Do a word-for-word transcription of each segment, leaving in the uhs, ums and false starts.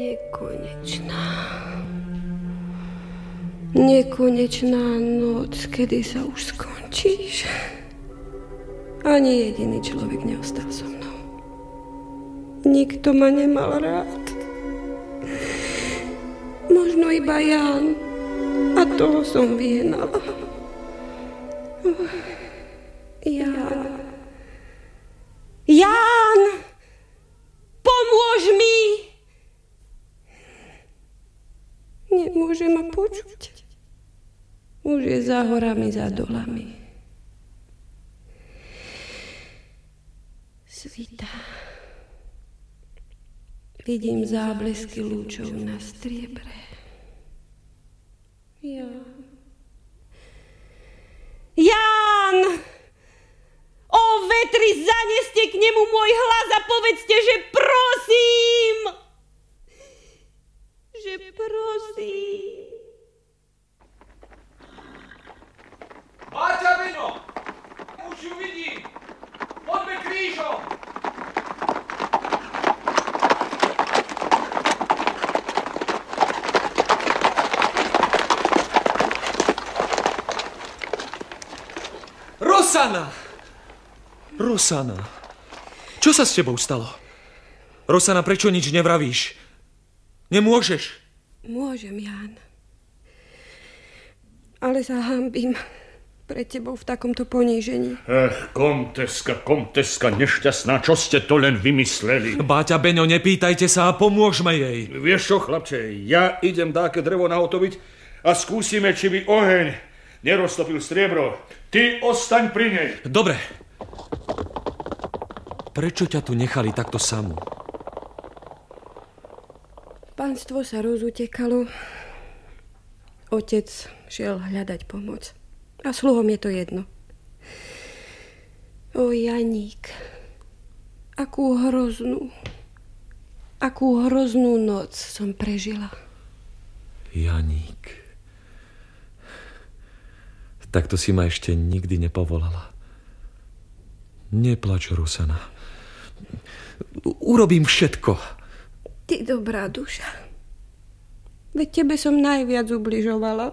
Nekonečná. Nekonečná noc, kedy sa už skončíš. Ani jediný človek neostal so mnou. Nikto ma nemal rád. Možno iba Ján. A toho som vyhnala. Ján. Ján! Pomôž mi! Nemôže ma počuť. Už je za horami, za dolami. Svitá. Vidím záblesky lúčov na striebre. Ján. Ján! O vetri, zaneste k nemu môj hlas a povedzte, že prosím! Že prosím. Báťa, Beňo! Už ju vidím! Poďme krížom! Rosana! Rosana, čo sa s tebou stalo? Rosana, prečo nič nevravíš? Nemôžeš? Môžem, Ján. Ale sa hanbím pred tebou v takomto ponížení. Ech, komteska, komteska, nešťastná, čo ste to len vymysleli? Báťa, Beňo, nepýtajte sa a pomôžme jej. Vieš čo, chlapče, ja idem dáke drevo nahotoviť a skúsime, či by oheň neroztopil striebro. Ty ostaň pri nej. Dobre. Prečo ťa tu nechali takto samú? Pánstvo sa rozutekalo. Otec šiel hľadať pomoc. A sluhom je to jedno. O Janík, akú hroznú, akú hroznú noc som prežila. Janík. Takto si ma ešte nikdy nepovolala. Neplač, Rosana. Urobím všetko. Ty dobrá duša. Veď tebe som najviac ubližovala.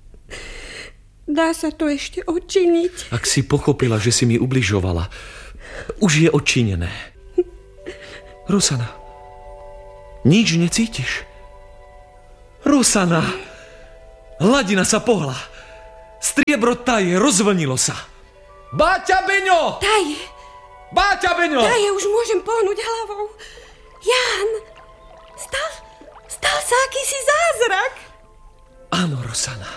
Dá sa to ešte odčiniť? Ak si pochopila, že si mi ubližovala, už je odčinené. Rosana, nič necítiš? Rosana, hladina sa pohla. Striebro taje, rozvlnilo sa. Báťa, Beňo! Taje! Báťa, Beňo! Taje, už môžem pohnúť hlavou. Ján, stal, stal sa akýsi zázrak. Áno, Rosana.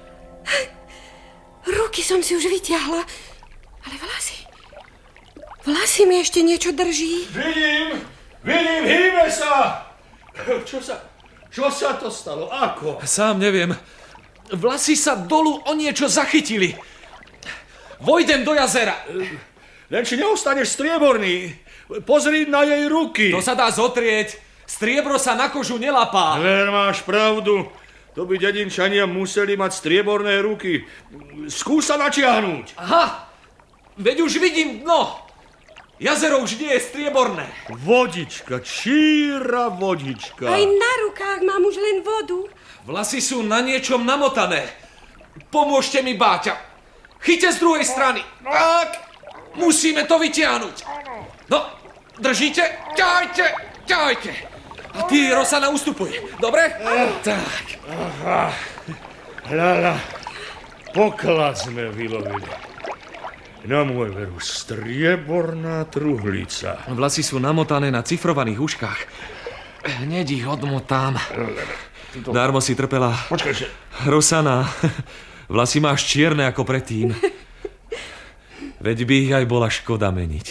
Ruky som si už vyťahla, ale vlasy... Vlasy mi ešte niečo drží. Vidím, vidím, hýbe sa. Čo sa, čo sa to stalo? Ako? Sám neviem. Vlasy sa dolu o niečo zachytili. Vojdem do jazera. Len či neostaneš strieborný. Pozri na jej ruky. To sa dá zotrieť. Striebro sa na kožu nelapá. Ver, máš pravdu. To by dedinčania museli mať strieborné ruky. Skús sa natiahnuť. Aha, veď už vidím dno. Jazero už nie je strieborné. Vodička, číra vodička. Aj na rukách mám už len vodu. Vlasy sú na niečom namotané. Pomôžte mi, Báťa. Chyťte z druhej strany. Tak, musíme to vytiahnuť. No, držíte? Ťahajte, ťahajte. A ty, Rosana, ustupuj. Dobre? Tak. Aha. Hľala, poklad sme vylovili. Na môj veru, strieborná truhlica. Vlasy sú namotané na cifrovaných uškách. Hneď ich odmotám. Darmo si trpela. Počkajte. Rosana, vlasy máš čierne ako predtým. Veď by ich aj bola škoda meniť.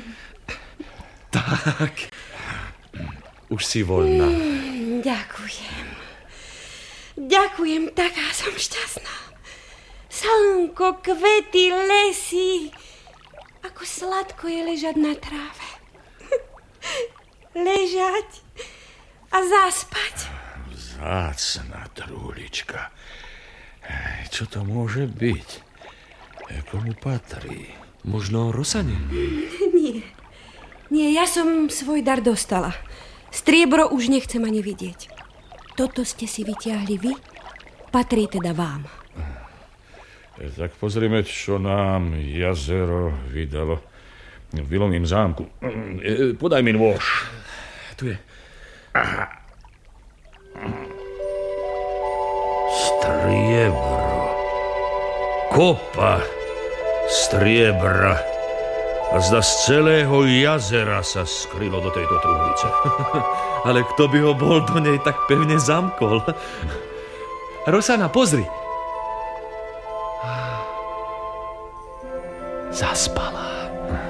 Tak. Už si voľná. Mm, ďakujem. Ďakujem, taká som šťastná. Slnko, kvety, lesy. Ako sladko je ležať na tráve. Ležať a zaspať. Vzácna truhlička. Čo to môže byť? Komu patrí? Možno Rosane? Nie. Nie, ja som svoj dar dostala. Striebro už nechcem ani vidieť. Toto ste si vytiahli vy? Patrí teda vám. Tak pozrieme, čo nám jazero vydalo v Vilomým zámku. Podaj mi nôž. Tu je. Aha. Striebro. Kopa striebra. A zda z celého jazera sa skrylo do tejto truhlice. Ale kto by ho bol do nej tak pevne zamkol? Rosana, pozri. Zaspala.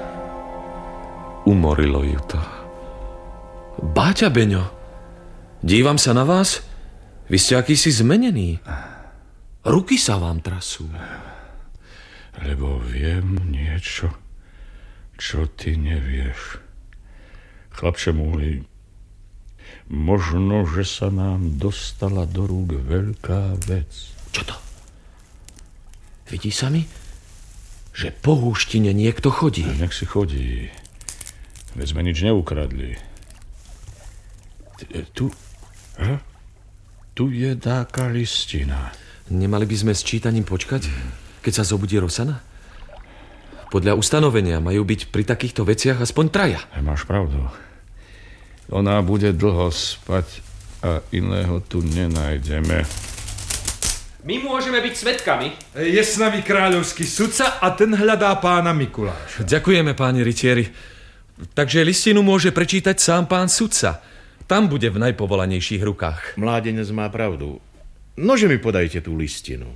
Umorilo ju to. Báťa, Beňo, dívam sa na vás. Vy ste akýsi zmenený. Ruky sa vám trasú. Lebo viem niečo, čo ty nevieš. Chlapče môj, možno, že sa nám dostala do rúk veľká vec. Čo to? Vidí sa mi, že po húštine niekto chodí. Nech si chodí. Veď sme nič neukradli. Tu... Aha, tu je dáka listina. Nemali by sme s čítaním počkať, keď sa zobudí Rosana? Podľa ustanovenia majú byť pri takýchto veciach aspoň traja. Máš pravdu. Ona bude dlho spať a iného tu nenájdeme. My môžeme byť svedkami. Je s nami kráľovský sudca a ten hľadá pána Mikuláša. Ďakujeme, páni rytieri. Takže listinu môže prečítať sám pán sudca. Tam bude v najpovolanejších rukách. Mládenec má pravdu. Nože mi podajte tú listinu.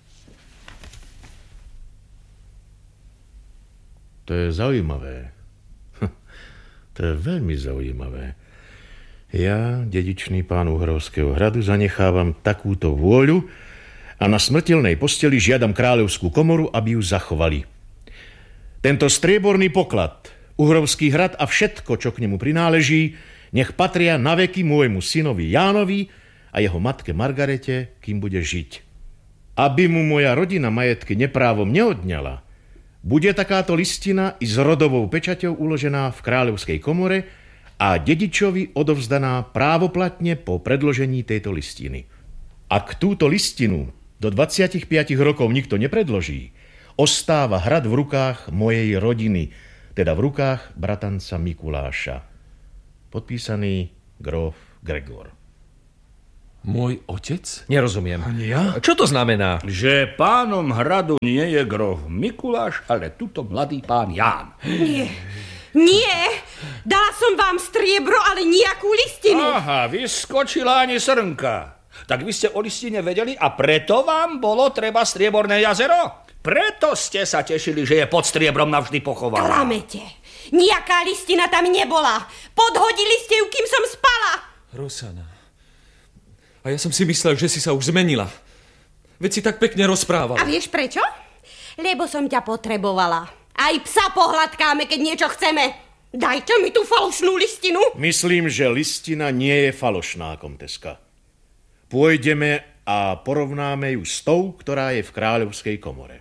To je zaujímavé. To je veľmi zaujímavé. Ja, dedičný pán Uhrovského hradu, zanechávam takúto vôľu a na smrteľnej posteli žiadam kráľovskú komoru, aby ju zachovali. Tento strieborný poklad, Uhrovský hrad a všetko, čo k nemu prináleží, nech patria naveky môjmu synovi Jánovi a jeho matke Margarete, kým bude žiť. Aby mu moja rodina majetky neprávom neodňala, bude takáto listina i s rodovou pečaťou uložená v kráľovskej komore a dedičovi odovzdaná právoplatne po predložení tejto listiny. Ak túto listinu do dvadsaťpäť rokov nikto nepredloží, ostáva hrad v rukách mojej rodiny, teda v rukách bratanca Mikuláša. Podpísaný gróf Gregor. Môj otec? Nerozumiem. Ani ja? Čo to znamená? Že pánom hradu nie je gróf Mikuláš, ale tuto mladý pán Ján. Nie, nie, dala som vám striebro, ale nejakú listinu. Aha, vyskočila ani srnka. Tak vy ste o listine vedeli a preto vám bolo treba strieborné jazero? Preto ste sa tešili, že je pod striebrom navždy pochovaná. Klamete. Nijaká listina tam nebola. Podhodili ste ju, kým som spala. Rosana. A ja som si myslel, že si sa už zmenila. Veď si tak pekne rozprávala. A vieš prečo? Lebo som ťa potrebovala. Aj psa pohľadkáme, keď niečo chceme. Dajte mi tú falošnú listinu. Myslím, že listina nie je falošná, komteska. Pôjdeme a porovnáme ju s tou, ktorá je v kráľovskej komore.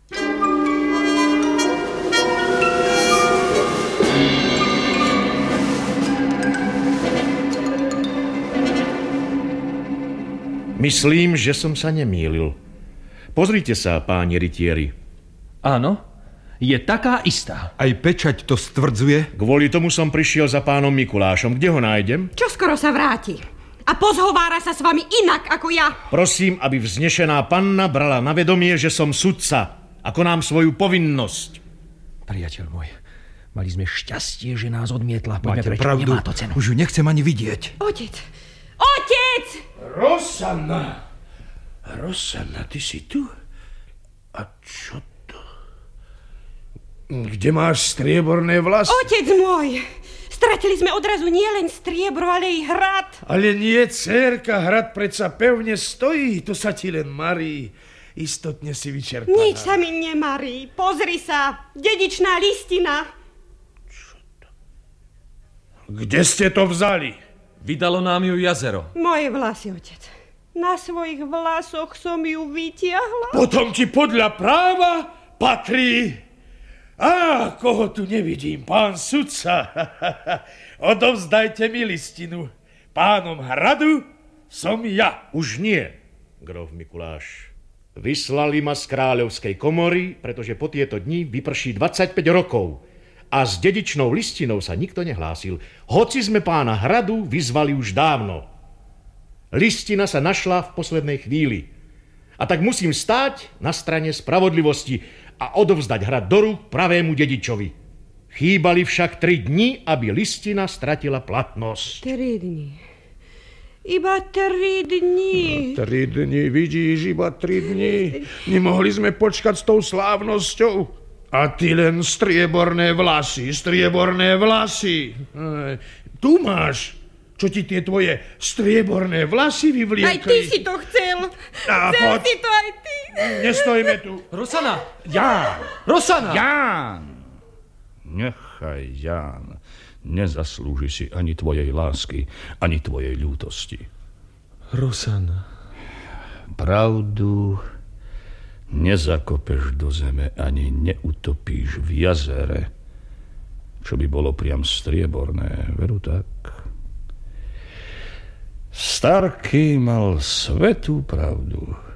Myslím, že som sa nemýlil. Pozrite sa, páni rytieri. Áno, je taká istá. Aj pečať to stvrdzuje. Kvôli tomu som prišiel za pánom Mikulášom. Kde ho nájdem? Čo skoro sa vráti. A pozhovára sa s vami inak ako ja. Prosím, aby vznešená panna brala na vedomie, že som sudca. A konám svoju povinnosť. Priateľ môj, mali sme šťastie, že nás odmietla. Poďme Máte preč, pravdu, nemá to cenu. už ju nechcem ani vidieť. Otec! Otec! Rosanna! Rosanna, ty si tu? A čo to? Kde máš strieborné vlasy? Otec môj! Stratili sme odrazu nielen striebro, ale i hrad. Ale nie, dcérka, hrad predsa pevne stojí, to sa ti len marí. Istotne si vyčerpaná. Nič sa mi nemarí. Pozri sa, dedičná listina. Kde ste to vzali? Vydalo nám ju jazero. Moje vlasy, otec. Na svojich vlasoch som ju vytiahla. Potom ti podľa práva patrí. Á, koho tu nevidím, pán sudca. odovzdajte mi listinu. Pánom hradu som ja. Už nie, grof Mikuláš. Vyslali ma z kráľovskej komory, pretože po tieto dni vyprší dvadsaťpäť rokov. A s dedičnou listinou sa nikto nehlásil. Hoci sme pána hradu vyzvali už dávno. Listina sa našla v poslednej chvíli. A tak musím stáť na strane spravodlivosti a odovzdať hrad do rúk pravému dedičovi. Chýbali však tri dni, aby listina stratila platnosť. Tri dni. Iba tri dni. No, tri dni, vidíš, iba tri dni. Nemohli sme počkať s tou slávnosťou. A ty len strieborné vlasy, strieborné vlasy. Ej, tu máš. Čo ti tie tvoje strieborné vlasy vyvliekli? Aj ty si to chcel. A chcel poď. si to aj ty. Nestojme tu. Rosana! Ján! Rosana! Ján! Nechaj, Ján. Nezaslúži si ani tvojej lásky, ani tvojej ľútosti. Rosana. Pravdu nezakopeš do zeme, ani neutopíš v jazere, čo by bolo priam strieborné, veru tak? Starký mal svätú pravdu.